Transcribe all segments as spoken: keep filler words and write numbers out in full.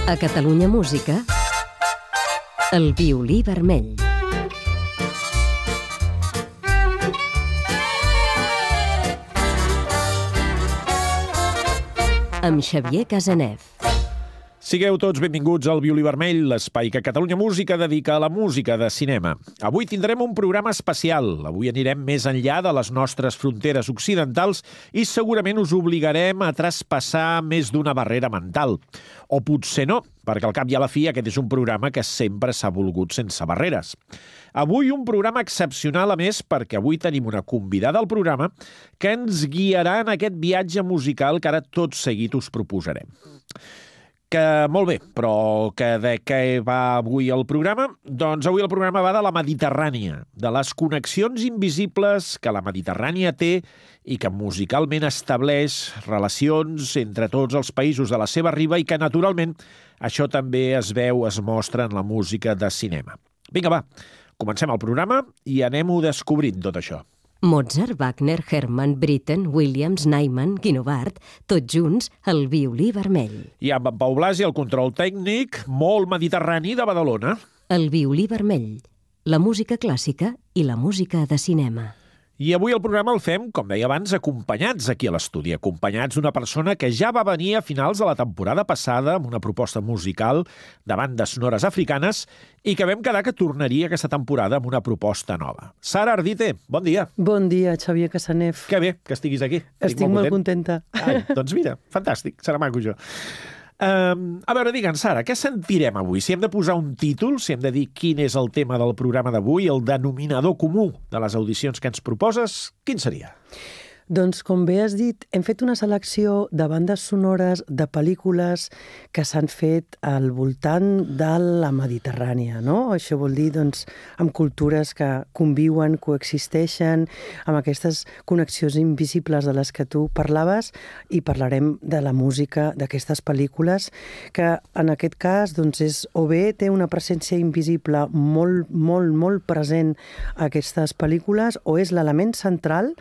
A Catalunya Música, el violí vermell. Amb Xavier Casanev. Sigueu tots benvinguts al Violí Vermell, l'espai que Catalunya Música dedica a la música de cinema. Avui tindrem un programa especial. Avui anirem més enllà de les nostres fronteres occidentals i segurament us obligarem a traspassar més d'una barrera mental. O potser no, perquè al cap i a la fi aquest és un programa que sempre s'ha volgut sense barreres. Avui un programa excepcional, a més, perquè avui tenim una convidada al programa que ens guiarà en aquest viatge musical que ara tot seguit us proposarem. Que molt bé, però que de què va avui el programa? Doncs avui el programa va de la Mediterrània, de les connexions invisibles que la Mediterrània té i que musicalment estableix relacions entre tots els països de la seva riba i que, naturalment, això també es veu, es mostra en la música de cinema. Vinga, va, comencem el programa i anem-ho descobrint tot això. Mozart, Wagner, Hermann, Britten, Williams, Nyman, Guinovart, tots junts al violí vermell. I amb en Pau Blasi, el control tècnic, molt mediterrani de Badalona. El violí vermell, la música clàssica i la música de cinema. I avui el programa el fem, com deia abans, acompanyats aquí a l'estudi, acompanyats d'una persona que ja va venir a finals de la temporada passada amb una proposta musical de bandes sonores africanes i que vam quedar que tornaria aquesta temporada amb una proposta nova. Sara Ardite, bon dia. Bon dia, Xavier Casanev. Que bé que estiguis aquí. Estic, Estic molt, molt contenta. Ai, doncs mira, fantàstic, serà maco jo. Um, a veure, digue'ns, Sara, què sentirem avui? Si hem de posar un títol, si hem de dir quin és el tema del programa d'avui, el denominador comú de les audicions que ens proposes, quin seria? Doncs, com bé has dit, hem fet una selecció de bandes sonores de pel·lícules que s'han fet al voltant de la Mediterrània, no? Això vol dir, doncs, amb cultures que conviuen, coexisteixen, amb aquestes connexions invisibles de les que tu parlaves, i parlarem de la música d'aquestes pel·lícules, que en aquest cas, doncs, és o bé té una presència invisible molt, molt, molt present a aquestes pel·lícules, o és l'element central,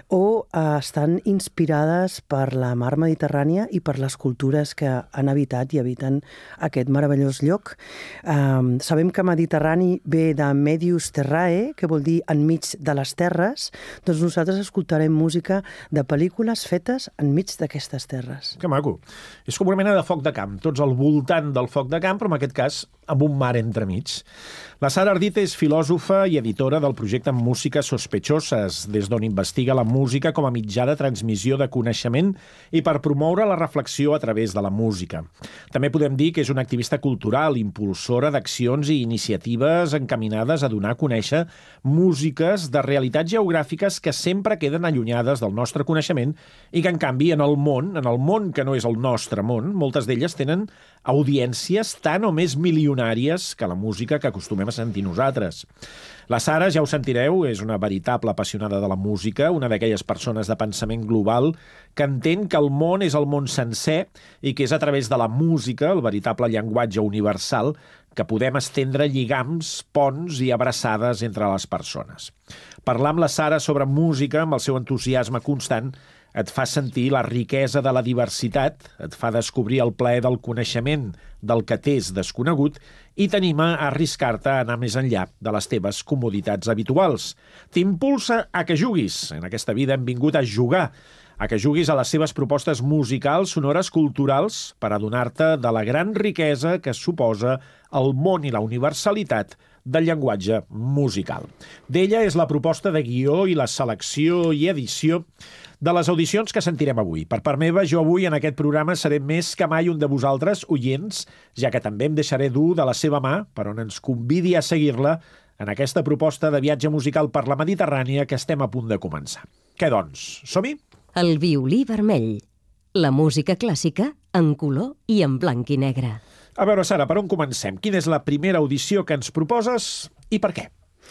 o estan inspirades per la mar Mediterrània i per les cultures que han habitat i habiten aquest meravellós lloc. Um, sabem que Mediterrani ve de Medius Terrae, que vol dir enmig de les terres, doncs nosaltres escoltarem música de pel·lícules fetes enmig d'aquestes terres. Que maco. És com una mena de foc de camp, tots al voltant del foc de camp, però en aquest cas amb un mar entremig. La Sara Ardite és filòsofa i editora del projecte Música Sospechosas, des d'on investiga la música com a mitjà de transmissió de coneixement i per promoure la reflexió a través de la música. També podem dir que és una activista cultural, impulsora d'accions i iniciatives encaminades a donar a conèixer músiques de realitats geogràfiques que sempre queden allunyades del nostre coneixement i que, en canvi, en el món, en el món que no és el nostre món, moltes d'elles tenen audiències tan o més milionàries que la música que acostumem a sentir nosaltres. La Sara, ja ho sentireu, és una veritable apassionada de la música, una d'aquelles persones de pensament global que entén que el món és el món sencer i que és a través de la música, el veritable llenguatge universal, que podem estendre lligams, ponts i abraçades entre les persones. Parlar amb la Sara sobre música, amb el seu entusiasme constant, et fa sentir la riquesa de la diversitat, et fa descobrir el plaer del coneixement del que t'és desconegut i t'anima a arriscar-te a anar més enllà de les teves comoditats habituals. T'impulsa a que juguis. En aquesta vida hem vingut a jugar, a que juguis a les seves propostes musicals, sonores, culturals, per adonar-te de la gran riquesa que suposa el món i la universalitat del llenguatge musical. D'ella és la proposta de guió i la selecció i edició de les audicions que sentirem avui. Per part meva, jo avui en aquest programa seré més que mai un de vosaltres, oients, ja que també em deixaré dur de la seva mà per on ens convidi a seguir-la en aquesta proposta de viatge musical per la Mediterrània que estem a punt de començar. Què doncs, som-hi? El violí vermell, la música clàssica en color i en blanc i negre. A veure, Sara, per on comencem? Quina és la primera audició que ens proposes i per què?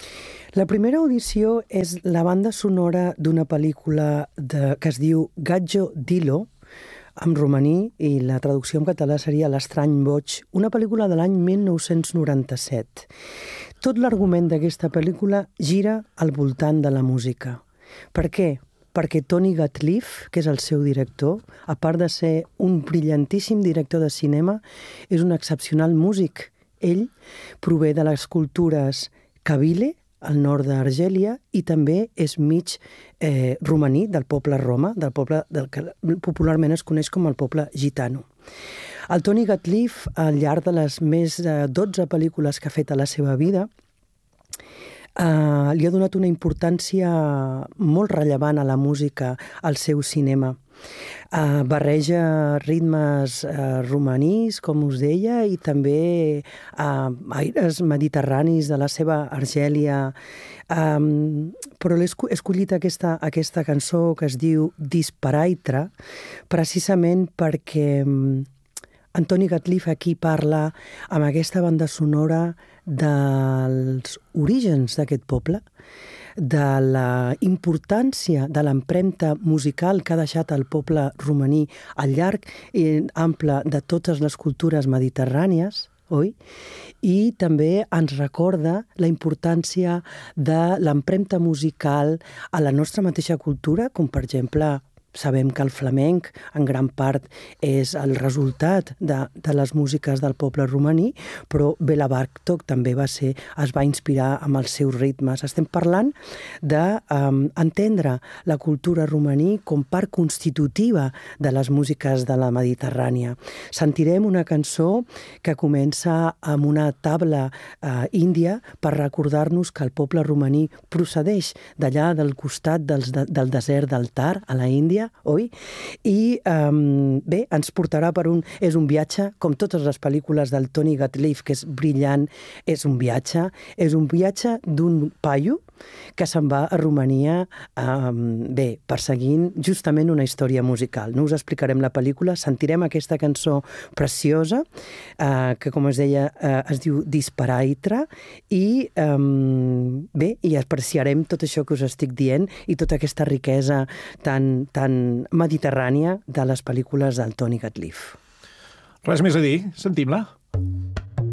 La primera audició és la banda sonora d'una pel·lícula de, que es diu Gadjo Dilo, en romaní, i la traducció en català seria L'estrany boig, una pel·lícula de l'any mil nou-cents noranta-set. Tot l'argument d'aquesta pel·lícula gira al voltant de la música. Per què? perquè Tony Gatliff, que és el seu director, a part de ser un brillantíssim director de cinema, és un excepcional músic. Ell prové de les cultures Kabyle, al nord d'Argèlia, i també és mig eh, romaní, del poble roma, del poble del que popularment es coneix com el poble gitano. El Tony Gatliff, al llarg de les més de dotze pel·lícules que ha fet a la seva vida, Uh, li ha donat una importància molt rellevant a la música, al seu cinema. Uh, barreja ritmes uh, romanís, com us deia, i també uh, aires mediterranis de la seva Argèlia. Um, però l'he escollit aquesta, aquesta cançó que es diu Disparaitra, precisament perquè um, Antoni Gatliff aquí parla amb aquesta banda sonora dels orígens d'aquest poble, de la importància de l'empremta musical que ha deixat el poble romaní al llarg i ample de totes les cultures mediterrànies, oi? I també ens recorda la importància de l'empremta musical a la nostra mateixa cultura, com per exemple sabem que el flamenc en gran part és el resultat de, de les músiques del poble romaní, però Bela Bartók també va ser, es va inspirar amb els seus ritmes. Estem parlant d'entendre um, la cultura romaní com part constitutiva de les músiques de la Mediterrània. Sentirem una cançó que comença amb una tabla uh, índia per recordar-nos que el poble romaní procedeix d'allà del costat dels, de, del desert del Tar, a la Índia, oi? I um, bé, ens portarà per un... És un viatge, com totes les pel·lícules del Tony Gatliff, que és brillant, és un viatge, és un viatge d'un paio que se'n va a Romania, um, bé, perseguint justament una història musical. No us explicarem la pel·lícula, sentirem aquesta cançó preciosa, uh, que com es deia, uh, es diu Disparaitra, i um, bé, i apreciarem tot això que us estic dient i tota aquesta riquesa tan, tan mediterrània de les pel·lícules del Tony Gatliff. Res més a dir, sentim-la.